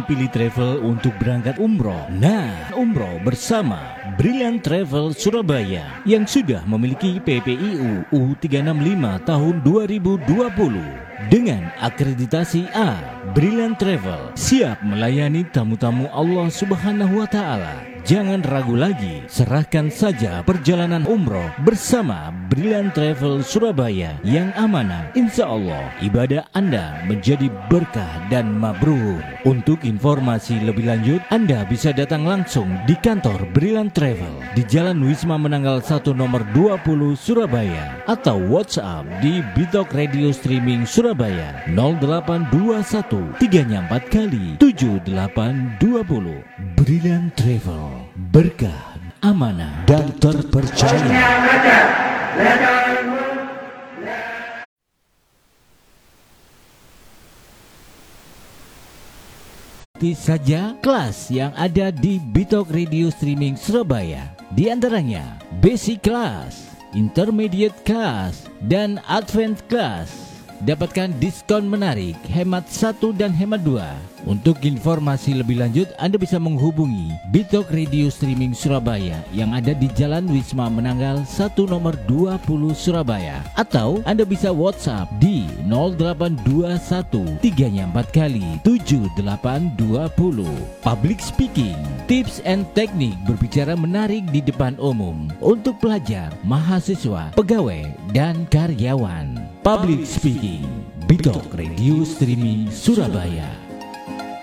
pilih travel untuk berangkat umroh? Nah, umroh bersama Brilliant Travel Surabaya yang sudah memiliki PPIU U365 tahun 2020 dengan akreditasi A. Brilliant Travel siap melayani tamu-tamu Allah Subhanahu wa Ta'ala. Jangan ragu lagi, serahkan saja perjalanan umroh bersama Brilliant Travel Surabaya yang amanah. Insya Allah ibadah Anda menjadi berkah dan mabrur. Untuk informasi lebih lanjut, Anda bisa datang langsung di kantor Brilliant Travel di Jalan Wisma Menanggal 1 nomor 20 Surabaya atau WhatsApp di Bitok Radio Streaming Surabaya 0821 3 4 kali 7820. Brilliant Travel, berkah, amanah, dan terpercaya. Ikuti saja kelas yang ada di Bitok Radio Streaming Surabaya. Di antaranya Basic Class, Intermediate Class, dan Advanced Class. Dapatkan diskon menarik, hemat 1 dan hemat 2. Untuk informasi lebih lanjut, Anda bisa menghubungi Bitok Radio Streaming Surabaya yang ada di Jalan Wisma Menanggal 1 nomor 20 Surabaya. Atau Anda bisa WhatsApp di 0821 3 4 kali 7820. Public Speaking, Tips and Teknik berbicara menarik di depan umum untuk pelajar, mahasiswa, pegawai, dan karyawan. Public Speaking, Bitok Radio Streaming Surabaya.